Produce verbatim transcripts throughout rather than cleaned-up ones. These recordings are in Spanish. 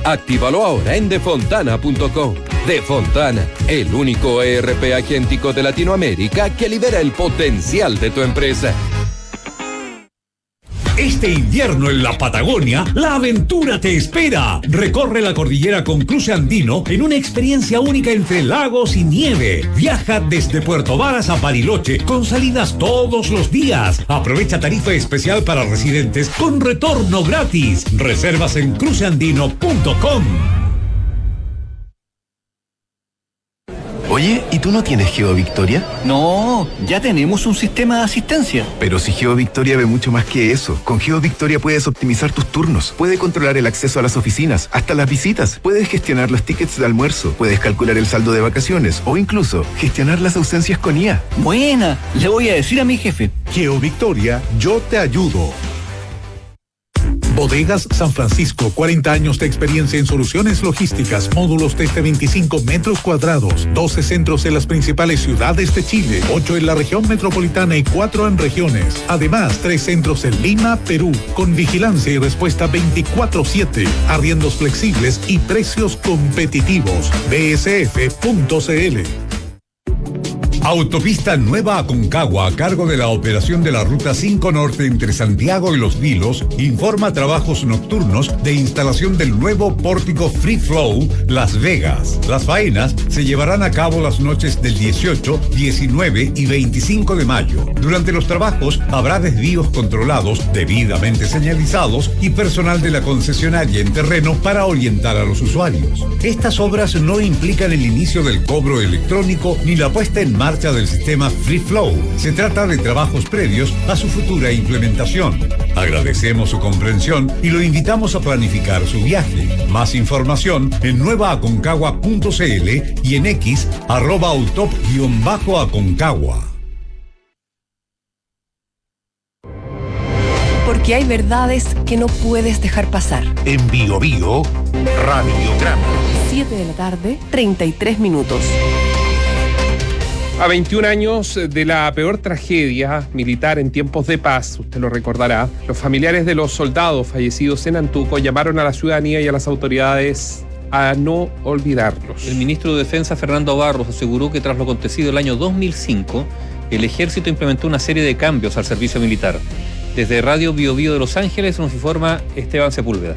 Actívalo ahora en defontana punto com. Defontana, el único E R P agéntico de Latinoamérica que libera el potencial de tu empresa. Este invierno en la Patagonia, la aventura te espera. Recorre la cordillera con cruce andino en una experiencia única entre lagos y nieve. Viaja desde Puerto Varas a Bariloche con salidas todos los días. Aprovecha tarifa especial para residentes con retorno gratis. Reservas en cruce andino punto com. Oye, ¿y tú no tienes GeoVictoria? No, ya tenemos un sistema de asistencia. Pero si GeoVictoria ve mucho más que eso. Con GeoVictoria puedes optimizar tus turnos, puedes controlar el acceso a las oficinas, hasta las visitas, puedes gestionar los tickets de almuerzo, puedes calcular el saldo de vacaciones o incluso gestionar las ausencias con I A. Buena, le voy a decir a mi jefe. GeoVictoria, yo te ayudo. Bodegas San Francisco, cuarenta años de experiencia en soluciones logísticas, módulos desde veinticinco metros cuadrados, doce centros en las principales ciudades de Chile, ocho en la región metropolitana y cuatro en regiones. Además, tres centros en Lima, Perú, con vigilancia y respuesta veinticuatro siete, arriendos flexibles y precios competitivos. B S F punto C L. Autopista Nueva Aconcagua, a cargo de la operación de la Ruta cinco Norte entre Santiago y Los Vilos, informa trabajos nocturnos de instalación del nuevo pórtico Free Flow Las Vegas. Las faenas se llevarán a cabo las noches del dieciocho, diecinueve y veinticinco de mayo. Durante los trabajos habrá desvíos controlados, debidamente señalizados y personal de la concesionaria en terreno para orientar a los usuarios. Estas obras no implican el inicio del cobro electrónico ni la puesta en marcha del sistema Free Flow. Se trata de trabajos previos a su futura implementación. Agradecemos su comprensión y lo invitamos a planificar su viaje. Más información en nueva aconcagua punto c l y en X arroba autop guión bajo aconcagua. Porque hay verdades que no puedes dejar pasar. En Bio Bio, Radiograma. siete de la tarde, treinta y tres minutos. A veintiún años de la peor tragedia militar en tiempos de paz, usted lo recordará, los familiares de los soldados fallecidos en Antuco llamaron a la ciudadanía y a las autoridades a no olvidarlos. El ministro de Defensa, Fernando Barros, aseguró que tras lo acontecido el año dos mil cinco, el ejército implementó una serie de cambios al servicio militar. Desde Radio Bio Bio de Los Ángeles nos informa Esteban Sepúlveda.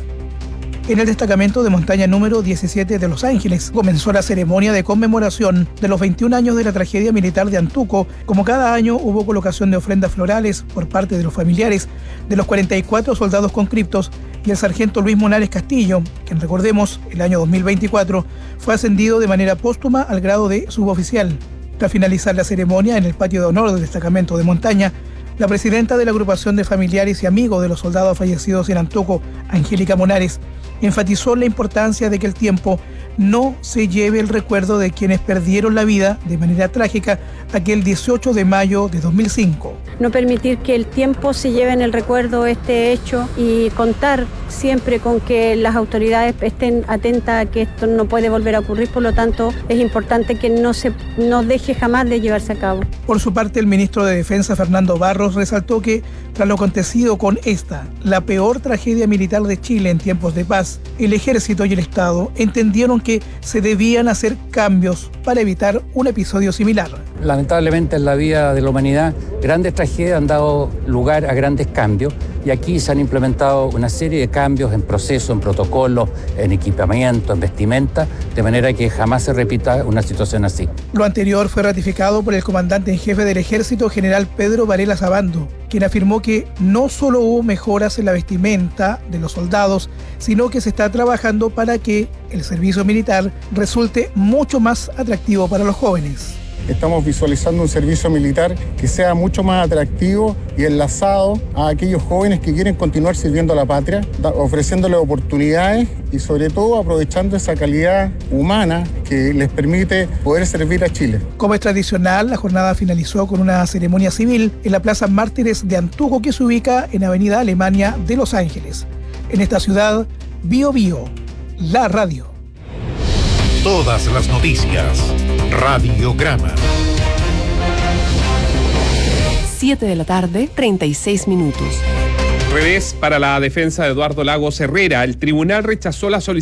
En el destacamento de montaña número diecisiete de Los Ángeles comenzó la ceremonia de conmemoración de los veintiún años de la tragedia militar de Antuco. Como cada año, hubo colocación de ofrendas florales por parte de los familiares de los cuarenta y cuatro soldados conscriptos y el sargento Luis Monares Castillo, quien, recordemos, el año dos mil veinticuatro fue ascendido de manera póstuma al grado de suboficial. Tras finalizar la ceremonia en el patio de honor del destacamento de montaña, la presidenta de la agrupación de familiares y amigos de los soldados fallecidos en Antuco, Angélica Monares, enfatizó la importancia de que el tiempo no se lleve el recuerdo de quienes perdieron la vida de manera trágica aquel dieciocho de mayo de dos mil cinco. No permitir que el tiempo se lleve en el recuerdo este hecho y contar siempre con que las autoridades estén atentas a que esto no puede volver a ocurrir, por lo tanto es importante que no se no deje jamás de llevarse a cabo. Por su parte, el ministro de Defensa, Fernando Barros, resaltó que tras lo acontecido con esta, la peor tragedia militar de Chile en tiempos de paz, el ejército y el Estado entendieron que se debían hacer cambios para evitar un episodio similar. Lamentablemente en la vida de la humanidad, grandes tragedias han dado lugar a grandes cambios y aquí se han implementado una serie de cambios en procesos, en protocolos, en equipamiento, en vestimenta, de manera que jamás se repita una situación así. Lo anterior fue ratificado por el comandante en jefe del Ejército, general Pedro Varela Sabando, quien afirmó que no solo hubo mejoras en la vestimenta de los soldados, sino que se está trabajando para que el servicio militar resulte mucho más atractivo para los jóvenes. Estamos visualizando un servicio militar que sea mucho más atractivo y enlazado a aquellos jóvenes que quieren continuar sirviendo a la patria, ofreciéndoles oportunidades y sobre todo aprovechando esa calidad humana que les permite poder servir a Chile. Como es tradicional, la jornada finalizó con una ceremonia civil en la Plaza Mártires de Antuco, que se ubica en Avenida Alemania de Los Ángeles. En esta ciudad, Bio Bio, la radio. Todas las noticias. Radiograma. siete de la tarde, treinta y seis minutos. Revés para la defensa de Eduardo Lagos Herrera. El tribunal rechazó la solicitud